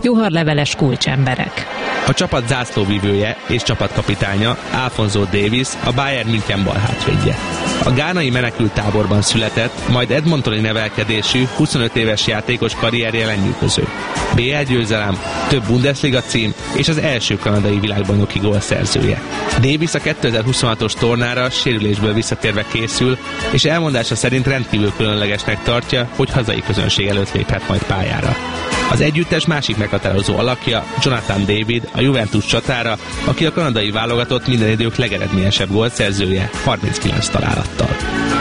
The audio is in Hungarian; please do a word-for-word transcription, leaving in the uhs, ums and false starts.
juharleveles kulcsemberek. A csapat zászlóvivője és csapatkapitánya Alphonso Davies, a Bayern München balhátvédje. A gánai menekülttáborban született, majd edmontoni nevelkedésű, huszonöt éves játékos karrierje lenyűgöző. bé el győzelem, több Bundesliga cím és az első kanadai világbajnoki gólszerzője. Davies a kétezer-huszonhatos tornára sérülésből visszatérve készül, és elmondása szerint rendkívül különlegesnek tartja, hogy hazai közönség előtt léphet majd pályára. Az együttes másik meghatározó alakja Jonathan David, a Juventus csatára, aki a kanadai válogatott minden idők legeredményesebb gólszerzője harminckilenc találattal.